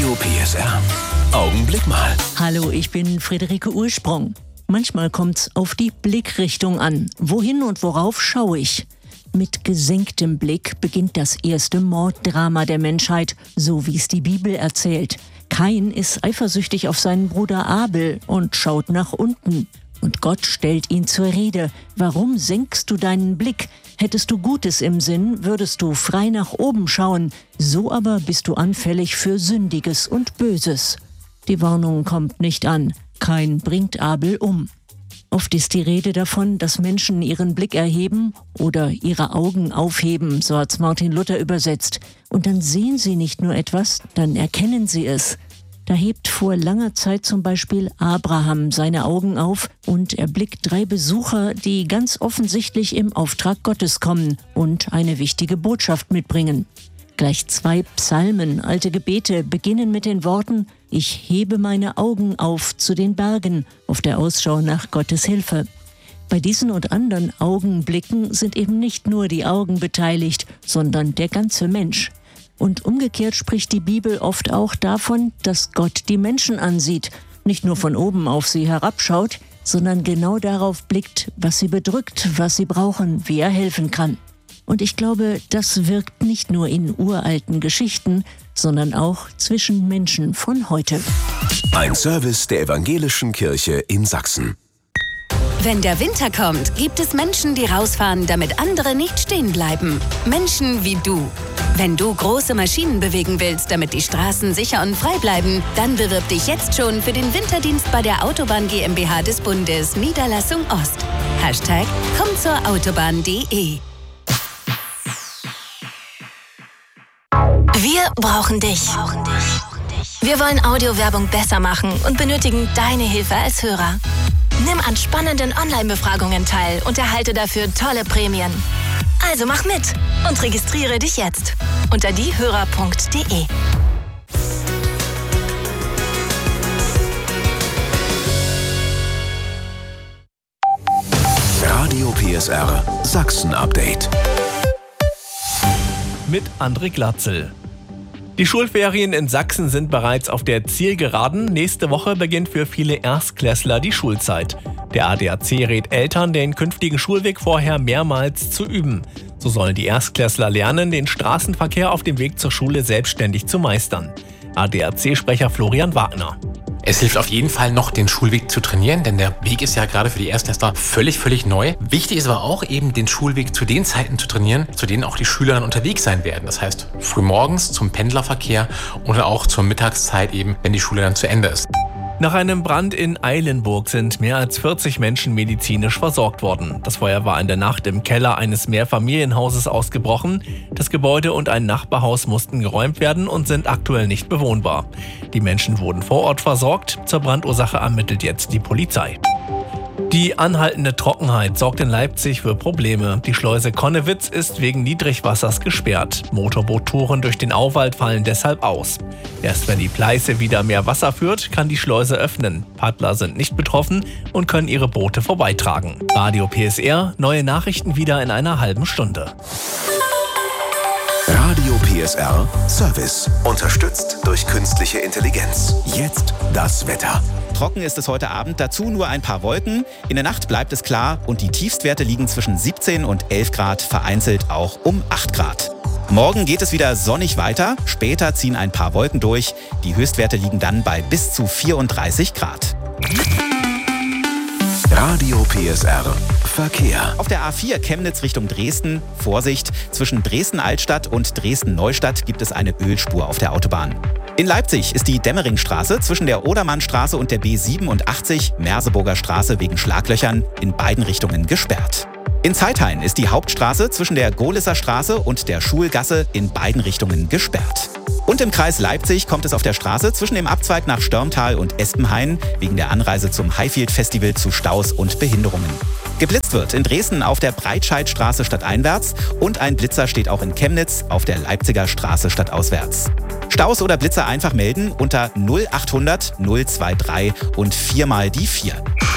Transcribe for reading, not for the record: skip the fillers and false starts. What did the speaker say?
Radio PSR. Augenblick mal. Hallo, ich bin Friederike Ursprung. Manchmal kommt's auf die Blickrichtung an. Wohin und worauf schaue ich? Mit gesenktem Blick beginnt das erste Morddrama der Menschheit, so wie es die Bibel erzählt. Kain ist eifersüchtig auf seinen Bruder Abel und schaut nach unten. Und Gott stellt ihn zur Rede. Warum senkst du deinen Blick? Hättest du Gutes im Sinn, würdest du frei nach oben schauen. So aber bist du anfällig für Sündiges und Böses. Die Warnung kommt nicht an. Kain bringt Abel um. Oft ist die Rede davon, dass Menschen ihren Blick erheben oder ihre Augen aufheben, so hat's Martin Luther übersetzt. Und dann sehen sie nicht nur etwas, dann erkennen sie es. Da hebt vor langer Zeit zum Beispiel Abraham seine Augen auf und erblickt 3 Besucher, die ganz offensichtlich im Auftrag Gottes kommen und eine wichtige Botschaft mitbringen. Gleich 2 Psalmen, alte Gebete, beginnen mit den Worten: Ich hebe meine Augen auf zu den Bergen, auf der Ausschau nach Gottes Hilfe. Bei diesen und anderen Augenblicken sind eben nicht nur die Augen beteiligt, sondern der ganze Mensch. Und umgekehrt spricht die Bibel oft auch davon, dass Gott die Menschen ansieht, nicht nur von oben auf sie herabschaut, sondern genau darauf blickt, was sie bedrückt, was sie brauchen, wie er helfen kann. Und ich glaube, das wirkt nicht nur in uralten Geschichten, sondern auch zwischen Menschen von heute. Ein Service der Evangelischen Kirche in Sachsen. Wenn der Winter kommt, gibt es Menschen, die rausfahren, damit andere nicht stehen bleiben. Menschen wie du. Wenn du große Maschinen bewegen willst, damit die Straßen sicher und frei bleiben, dann bewirb dich jetzt schon für den Winterdienst bei der Autobahn GmbH des Bundes, Niederlassung Ost. #kommzurautobahn.de. Wir brauchen dich. Wir wollen Audiowerbung besser machen und benötigen deine Hilfe als Hörer. Nimm an spannenden Online-Befragungen teil und erhalte dafür tolle Prämien. Also mach mit und registriere dich jetzt unter diehörer.de. Radio PSR Sachsen-Update. Mit André Glatzel. Die Schulferien in Sachsen sind bereits auf der Zielgeraden. Nächste Woche beginnt für viele Erstklässler die Schulzeit. Der ADAC rät Eltern, den künftigen Schulweg vorher mehrmals zu üben. So sollen die Erstklässler lernen, den Straßenverkehr auf dem Weg zur Schule selbstständig zu meistern. ADAC-Sprecher Florian Wagner. Es hilft auf jeden Fall noch, den Schulweg zu trainieren, denn der Weg ist ja gerade für die Erstklässler völlig neu. Wichtig ist aber auch eben, den Schulweg zu den Zeiten zu trainieren, zu denen auch die Schüler dann unterwegs sein werden. Das heißt, frühmorgens zum Pendlerverkehr oder auch zur Mittagszeit eben, wenn die Schule dann zu Ende ist. Nach einem Brand in Eilenburg sind mehr als 40 Menschen medizinisch versorgt worden. Das Feuer war in der Nacht im Keller eines Mehrfamilienhauses ausgebrochen. Das Gebäude und ein Nachbarhaus mussten geräumt werden und sind aktuell nicht bewohnbar. Die Menschen wurden vor Ort versorgt. Zur Brandursache ermittelt jetzt die Polizei. Die anhaltende Trockenheit sorgt in Leipzig für Probleme. Die Schleuse Connewitz ist wegen Niedrigwassers gesperrt. Motorboottouren durch den Auwald fallen deshalb aus. Erst wenn die Pleiße wieder mehr Wasser führt, kann die Schleuse öffnen. Paddler sind nicht betroffen und können ihre Boote vorbeitragen. Radio PSR, neue Nachrichten wieder in einer halben Stunde. Radio PSR Service. Unterstützt durch künstliche Intelligenz. Jetzt das Wetter. Trocken ist es heute Abend, dazu nur ein paar Wolken. In der Nacht bleibt es klar und die Tiefstwerte liegen zwischen 17 und 11 Grad, vereinzelt auch um 8 Grad. Morgen geht es wieder sonnig weiter, später ziehen ein paar Wolken durch. Die Höchstwerte liegen dann bei bis zu 34 Grad. Radio PSR Verkehr. Auf der A4 Chemnitz Richtung Dresden, Vorsicht, zwischen Dresden-Altstadt und Dresden-Neustadt gibt es eine Ölspur auf der Autobahn. In Leipzig ist die Demmeringstraße zwischen der Odermannstraße und der B87 Merseburger Straße wegen Schlaglöchern in beiden Richtungen gesperrt. In Zeithain ist die Hauptstraße zwischen der Gohlisser Straße und der Schulgasse in beiden Richtungen gesperrt. Und im Kreis Leipzig kommt es auf der Straße zwischen dem Abzweig nach Störmtal und Espenhain wegen der Anreise zum Highfield Festival zu Staus und Behinderungen. Geblitzt wird in Dresden auf der Breitscheidstraße stadteinwärts und ein Blitzer steht auch in Chemnitz auf der Leipziger Straße stadtauswärts. Staus oder Blitzer einfach melden unter 0800 023 und 4 mal die 4.